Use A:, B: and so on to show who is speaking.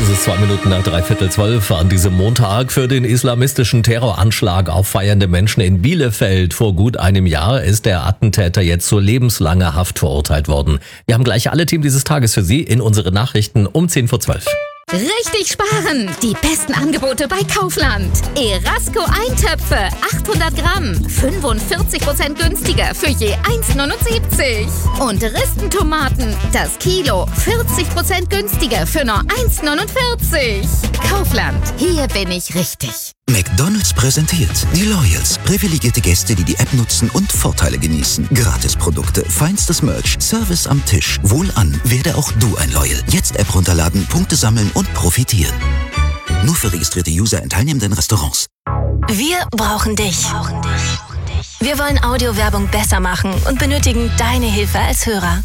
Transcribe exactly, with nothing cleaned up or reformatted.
A: Es ist zwei Minuten nach dreiviertel zwölf an diesem Montag. Für den islamistischen Terroranschlag auf feiernde Menschen in Bielefeld vor gut einem Jahr ist der Attentäter jetzt zu lebenslanger Haft verurteilt worden. Wir haben gleich alle Themen dieses Tages für Sie in unseren Nachrichten um zehn vor zwölf.
B: Richtig sparen! Die besten Angebote bei Kaufland. Erasco-Eintöpfe, achthundert Gramm, fünfundvierzig Prozent günstiger für je eins Komma neunundsiebzig. Und Ristentomaten, das Kilo, vierzig Prozent günstiger für nur eins Komma neunundvierzig. Kaufland, hier bin ich richtig.
C: McDonald's präsentiert die Loyals. Privilegierte Gäste, die die App nutzen und Vorteile genießen. Gratisprodukte, feinstes Merch, Service am Tisch. Wohlan, werde auch du ein Loyal. Jetzt App runterladen, Punkte sammeln und profitieren. Nur für registrierte User in teilnehmenden Restaurants.
D: Wir brauchen dich. Wir wollen Audiowerbung besser machen und benötigen deine Hilfe als Hörer.